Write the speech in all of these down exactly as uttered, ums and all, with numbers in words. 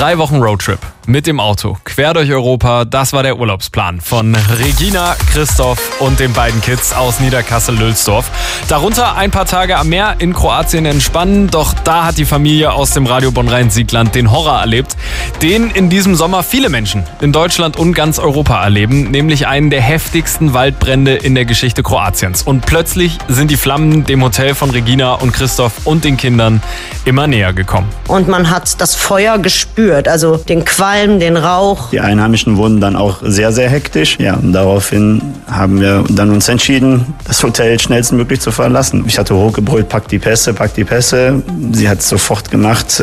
Drei Wochen Roadtrip mit dem Auto quer durch Europa, das war der Urlaubsplan von Regina, Christoph und den beiden Kids aus Niederkassel-Lülsdorf. Darunter ein paar Tage am Meer in Kroatien entspannen, doch da hat die Familie aus dem Radio Bonn-Rhein-Siegland den Horror erlebt, den in diesem Sommer viele Menschen in Deutschland und ganz Europa erleben, nämlich einen der heftigsten Waldbrände in der Geschichte Kroatiens. Und plötzlich sind die Flammen dem Hotel von Regina und Christoph und den Kindern immer näher gekommen. Und man hat das Feuer gespürt, also den Qualm, den Rauch. Die Einheimischen wurden dann auch sehr, sehr hektisch. Ja, und daraufhin haben wir dann uns entschieden, das Hotel schnellstmöglich zu verlassen. Ich hatte hochgebrüllt, pack die Pässe, pack die Pässe. Sie hat es sofort gemacht.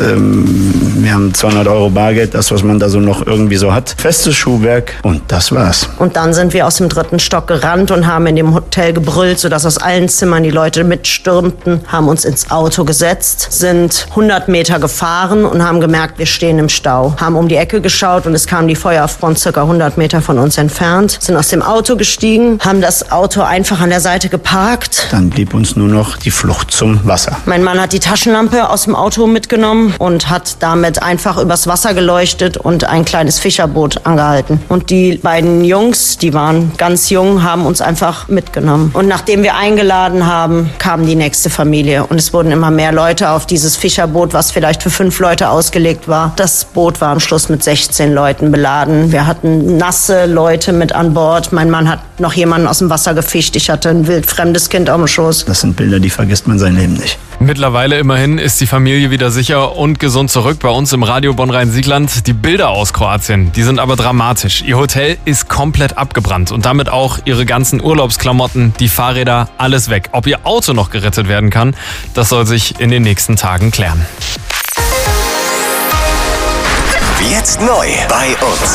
Wir haben zweihundert Euro Bargeld, das, was man da so noch irgendwie so hat. Festes Schuhwerk und das war's. Und dann sind wir aus dem dritten Stock gerannt und haben in dem Hotel gebrüllt, sodass aus allen Zimmern die Leute mitstürmten, haben uns ins Auto gesetzt, sind hundert Meter gefahren und haben gemerkt, wir stehen im Stau. Haben um die Ecke geschaut und es kam die Feuerfront circa hundert Meter von uns entfernt, sind aus dem Auto gestiegen, haben das Auto einfach an der Seite geparkt. Dann blieb uns nur noch die Flucht zum Wasser. Mein Mann hat die Taschenlampe aus dem Auto mitgenommen und hat damit einfach übers Wasser geleuchtet und ein kleines Fischerboot angehalten. Und die beiden Jungs, die waren ganz jung, haben uns einfach mitgenommen. Und nachdem wir eingeladen haben, kam die nächste Familie. Und es wurden immer mehr Leute auf dieses Fischerboot, was vielleicht für fünf Leute ausgelegt war. Das Boot war am Schluss mit sechzehn Leuten beladen. Wir hatten nasse Leute mit an Bord. Mein Mann hat noch jemanden aus dem Wasser gefischt. Ich hatte ein wildfremdes Kind auf dem Schoß. Das sind Bilder, die vergisst man sein Leben nicht. Mittlerweile immerhin ist die Familie wieder sicher und gesund zurück bei uns im Radio Bonn-Rhein-Siegland. Die Bilder aus Kroatien, die sind aber dramatisch. Ihr Hotel ist komplett abgebrannt und damit auch ihre ganzen Urlaubsklamotten, die Fahrräder, alles weg. Ob ihr Auto noch gerettet werden kann, das soll sich in den nächsten Tagen klären. Jetzt neu bei uns.